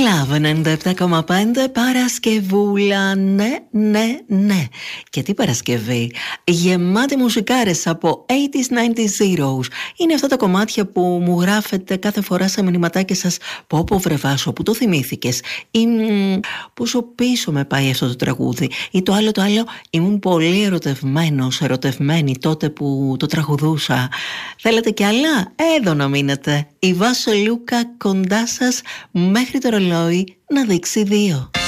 Λάβε 97,5 Παρασκευούλα, ναι. Και τι Παρασκευή, γεμάτη μουσικάρες από 80s, 90s, zeros. Είναι αυτά τα κομμάτια που μου γράφετε κάθε φορά σε μηνυματάκια σας. Πω βρεβάσω, που το θυμήθηκες, ή πόσο πίσω με πάει αυτό το τραγούδι, ή το άλλο, ήμουν πολύ ερωτευμένη τότε που το τραγουδούσα. Θέλετε κι άλλα? Εδώ να μείνετε. Η Βάσο Λούκα κοντά σας μέχρι το ρολόι να δείξει 2.